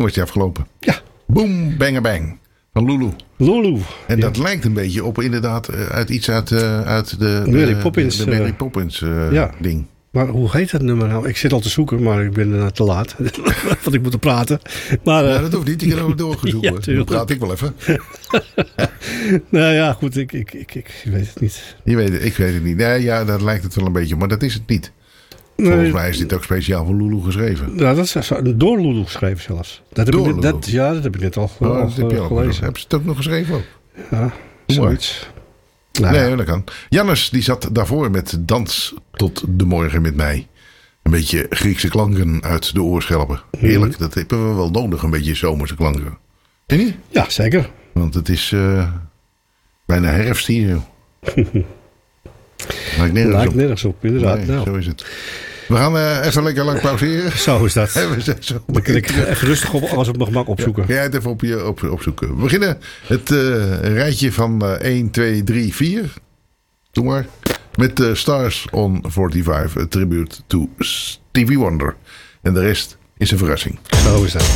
was die afgelopen. Ja. Boom, bang, bang. Van Lulu. Lulu. En dat lijkt een beetje op inderdaad uit iets uit de Mary Poppins, de Mary Poppins ding. Maar hoe heet dat nummer nou? Ik zit al te zoeken, maar ik ben te laat. Want ik moet er praten. Maar, dat hoeft niet. Je kan ook doorgezoeken. Ja, Dan praat ik wel even. Nou ja, goed. Ik weet het niet. Ik weet het niet. Nee, ja, dat lijkt het wel een beetje. Maar dat is het niet. Volgens mij is dit ook speciaal voor Lulu geschreven. Nou, dat is door Lulu geschreven zelfs. Dat heb ik net al gelezen. Hebben ze het ook nog geschreven ook? Ja, zoiets. Nou, nee, dat kan. Jannes die zat daarvoor met Dans tot de morgen met mij. Een beetje Griekse klanken uit de oorschelpen. Heerlijk, dat hebben we wel nodig, een beetje zomerse klanken. Vind je? Ja, zeker. Want het is bijna herfst hier. Lijkt nergens op, inderdaad. Nee, nou. Zo is het. We gaan even lekker lang pauzeren. Zo is dat. Dan kan ik even rustig alles op mijn gemak opzoeken. Ja, het even opzoeken. We beginnen het rijtje van 1, 2, 3, 4. Doe maar. Met Stars on 45. A tribute to Stevie Wonder. En de rest is een verrassing. Zo is dat.